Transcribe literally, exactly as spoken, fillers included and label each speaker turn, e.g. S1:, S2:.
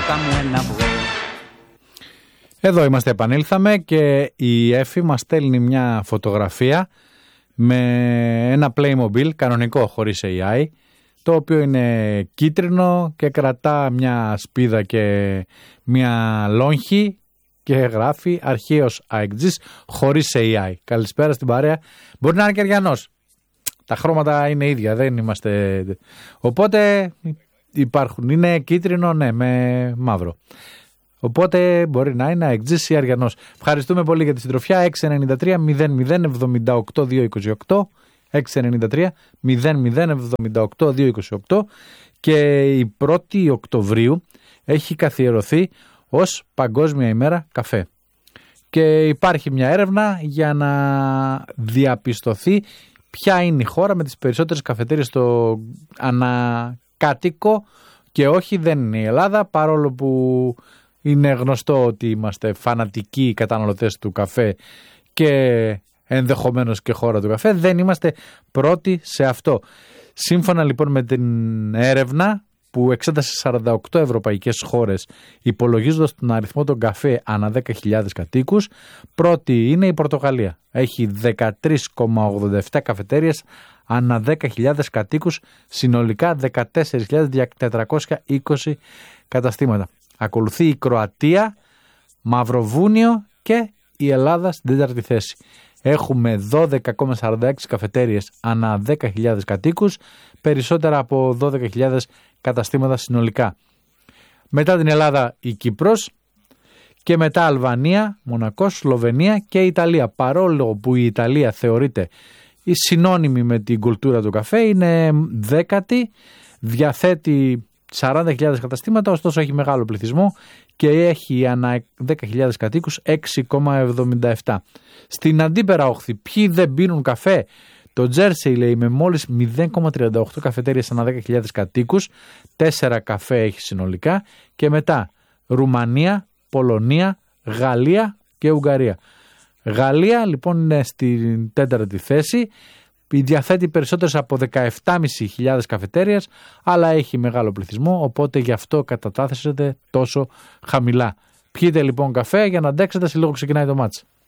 S1: μπροστά μου ένα αυγό.
S2: Εδώ είμαστε, επανήλθαμε και η Εφη μας στέλνει μια φωτογραφία με ένα Playmobil κανονικό χωρίς έι άι, το οποίο είναι κίτρινο και κρατά μια σπίδα και μια λόγχη και γράφει αρχαίος αεκτζής χωρίς έι άι. Καλησπέρα στην παρέα. Μπορεί να είναι και αριανός. Τα χρώματα είναι ίδια, δεν είμαστε. Οπότε υπάρχουν. Είναι κίτρινο, ναι, με μαύρο. Οπότε μπορεί να είναι αεκτζής ή αριανός. Ευχαριστούμε πολύ για τη συντροφιά. έξι εννιά τρία μηδέν μηδέν εβδομήντα οκτώ διακόσια είκοσι οκτώ έξι εννιά τρία μηδέν μηδέν εβδομήντα οκτώ διακόσια είκοσι οκτώ και η πρώτη Οκτωβρίου έχει καθιερωθεί ως Παγκόσμια ημέρα καφέ. Και υπάρχει μια έρευνα για να διαπιστωθεί ποια είναι η χώρα με τις περισσότερες καφετέριες στο ανακάτοικο, και όχι, δεν είναι η Ελλάδα, παρόλο που είναι γνωστό ότι είμαστε φανατικοί καταναλωτές του καφέ και ενδεχομένως και χώρα του καφέ, δεν είμαστε πρώτοι σε αυτό. Σύμφωνα λοιπόν με την έρευνα που εξέτασε σαράντα οκτώ ευρωπαϊκές χώρες υπολογίζοντας τον αριθμό των καφέ ανά δέκα χιλιάδες κατοίκους, πρώτη είναι η Πορτογαλία. Έχει δεκατρείς κόμμα ογδόντα επτά καφετέριες ανά δέκα χιλιάδες κατοίκους, συνολικά δεκατέσσερις χιλιάδες τετρακόσια είκοσι καταστήματα. Ακολουθεί η Κροατία, Μαυροβούνιο και η Ελλάδα στην τέταρτη θέση. Έχουμε δώδεκα κόμμα σαράντα έξι καφετέριες ανά δέκα χιλιάδες κατοίκους, περισσότερα από δώδεκα χιλιάδες καταστήματα συνολικά. Μετά την Ελλάδα η Κύπρος και μετά Αλβανία, Μονακός, Σλοβενία και Ιταλία. Παρόλο που η Ιταλία θεωρείται η συνώνυμη με την κουλτούρα του καφέ, είναι δέκατη, διαθέτει σαράντα χιλιάδες καταστήματα, ωστόσο έχει μεγάλο πληθυσμό και έχει ανά δέκα χιλιάδες κατοίκους έξι κόμμα εβδομήντα επτά. Στην αντίπερα όχθη, ποιοι δεν πίνουν καφέ? Το Τζέρσεϊ, λέει, με μόλις μηδέν κόμμα τριάντα οκτώ καφετέριες ανά δέκα χιλιάδες κατοίκους, τέσσερα καφέ έχει συνολικά, και μετά Ρουμανία, Πολωνία, Γαλλία και Ουγγαρία. Γαλλία λοιπόν είναι στην τέταρτη θέση, διαθέτει περισσότερες από δεκαεπτά χιλιάδες πεντακόσιες καφετέριες, αλλά έχει μεγάλο πληθυσμό, οπότε γι' αυτό κατατάσσεται τόσο χαμηλά. Πιείτε λοιπόν καφέ για να αντέξετε, σε λίγο ξεκινάει το μάτς.